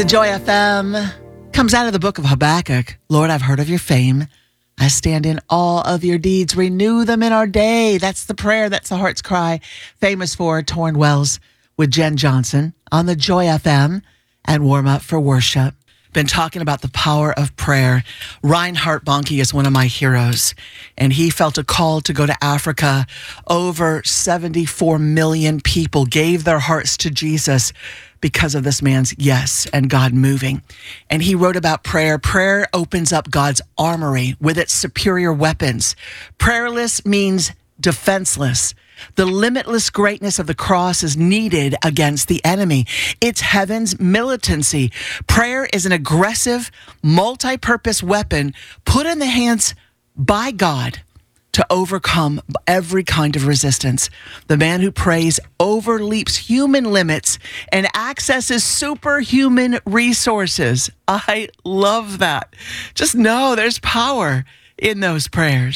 The Joy FM comes out of the book of Habakkuk. Lord, I've heard of your fame. I stand in awe of your deeds. Renew them in our day. That's the prayer. That's the heart's cry. Famous for Torn Wells with Jen Johnson on the Joy FM and Warm Up for Worship. Been talking about the power of prayer. Reinhard Bonnke is one of my heroes, and he felt a call to go to Africa. Over 74 million people gave their hearts to Jesus because of this man's yes and God moving. And he wrote about prayer. Prayer opens up God's armory with its superior weapons. Prayerless means defenseless. The limitless greatness of the cross is needed against the enemy. It's heaven's militancy. Prayer is an aggressive, multi-purpose weapon put in the hands by God to overcome every kind of resistance. The man who prays overleaps human limits and accesses superhuman resources. I love that. Just know there's power in those prayers.